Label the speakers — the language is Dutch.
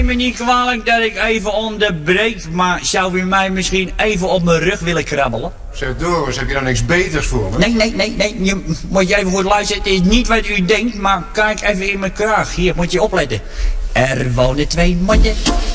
Speaker 1: Me niet kwalijk dat ik even onderbreek, maar zou u mij misschien even op mijn rug willen krabbelen?
Speaker 2: Zeg Doris, heb je dan niks beters voor me?
Speaker 1: Nee, je moet je even goed luisteren. Het is niet wat u denkt, maar kijk even in mijn kraag. Hier, moet je opletten. Er wonen 2 mannen.